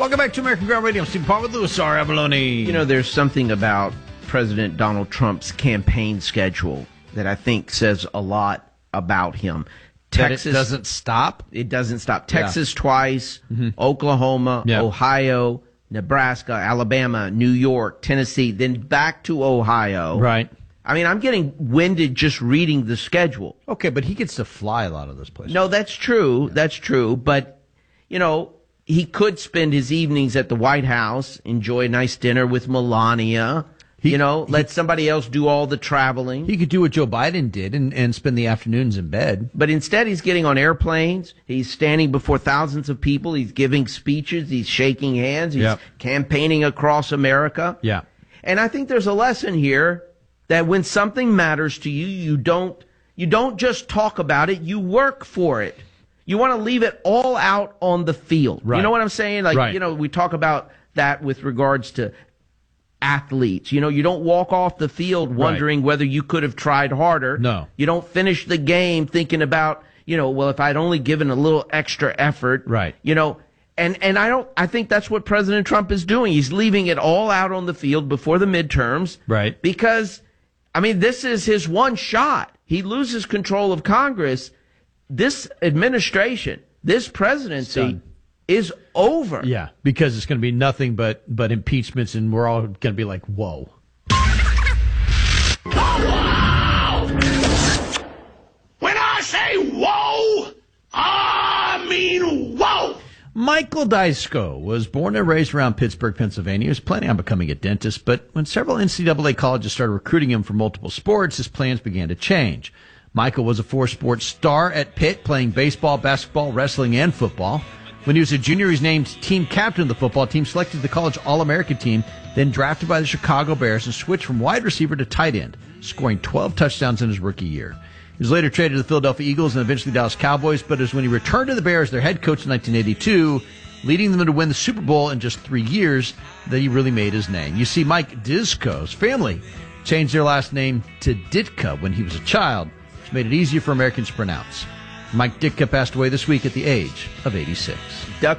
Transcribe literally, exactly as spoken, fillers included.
Welcome back to American Ground Radio. I'm Steve Paul with Louis R. Abalone. You know, there's something about President Donald Trump's campaign schedule that I think says a lot about him. That Texas it doesn't stop? It doesn't stop. Texas yeah. twice, mm-hmm. Oklahoma, yeah. Ohio, Nebraska, Alabama, New York, Tennessee, then back to Ohio. Right. I mean, I'm getting winded just reading the schedule. Okay, but he gets to fly a lot of those places. No, that's true. Yeah. That's true. But, you know, he could spend his evenings at the White House, enjoy a nice dinner with Melania. He, you know, let he, somebody else do all the traveling. He could do what Joe Biden did and, and spend the afternoons in bed. But instead, he's getting on airplanes. He's standing before thousands of people. He's giving speeches. He's shaking hands. He's yep. campaigning across America. Yeah. And I think there's a lesson here that when something matters to you, you don't you don't just talk about it. You work for it. You want to leave it all out on the field. Right. You know what I'm saying? Like, right. you know, we talk about that with regards to athletes. You know, you don't walk off the field wondering right. whether you could have tried harder. No. You don't finish the game thinking about, you know, well, if I'd only given a little extra effort. Right. You know, and, and I don't, I think that's what President Trump is doing. He's leaving it all out on the field before the midterms. Right. Because, I mean, this is his one shot. He loses control of Congress. This administration, this presidency is over. Yeah, because it's going to be nothing but, but impeachments, and we're all going to be like, whoa. Whoa! When I say whoa, I mean whoa! Michael Dysko was born and raised around Pittsburgh, Pennsylvania. He was planning on becoming a dentist, but when several N C double A colleges started recruiting him for multiple sports, his plans began to change. Michael was a four-sport star at Pitt, playing baseball, basketball, wrestling, and football. When he was a junior, he was named team captain of the football team, selected the college All-American team, then drafted by the Chicago Bears and switched from wide receiver to tight end, scoring twelve touchdowns in his rookie year. He was later traded to the Philadelphia Eagles and eventually Dallas Cowboys, but it was when he returned to the Bears, their head coach in nineteen eighty-two, leading them to win the Super Bowl in just three years, that he really made his name. You see, Mike Ditzko's family changed their last name to Ditka when he was a child, which made it easier for Americans to pronounce. Mike Ditka passed away this week at the age of eighty-six. Duck